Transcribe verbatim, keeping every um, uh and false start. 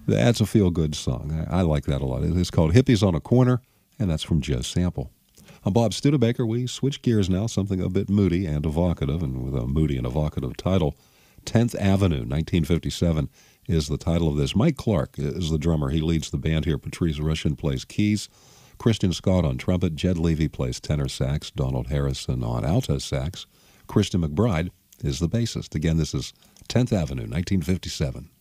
That's a feel-good song. I, I like that a lot. It's called Hippies on a Corner, and that's from Joe Sample. I'm Bob Studebaker. We switch gears now, something a bit moody and evocative, and with a moody and evocative title. tenth Avenue, nineteen fifty-seven, is the title of this. Mike Clark is the drummer. He leads the band here. Patrice Rushen plays keys. Christian Scott on trumpet. Jed Levy plays tenor sax. Donald Harrison on alto sax. Christian McBride is the bassist. Again, this is tenth Avenue, nineteen fifty-seven.